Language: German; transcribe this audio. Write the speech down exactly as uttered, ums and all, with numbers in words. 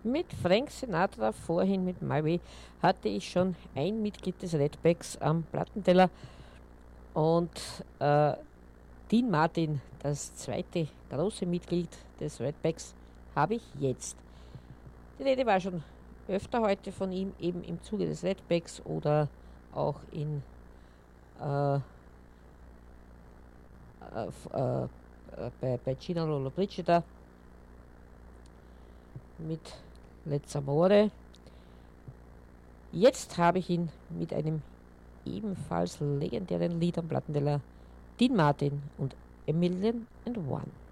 Mit Frank Sinatra, vorhin mit My Way, hatte ich schon ein Mitglied des Redbacks am Plattenteller und äh, Dean Martin, das zweite große Mitglied des Redbacks, habe ich jetzt. Die Rede war schon öfter heute von ihm, eben im Zuge des Redbacks oder auch in äh, äh, äh, äh, bei, bei Gina Lollobrigida mit Let's Amore. Jetzt habe ich ihn mit einem ebenfalls legendären Lied am Plattenteller, Dean Martin und A Million and One.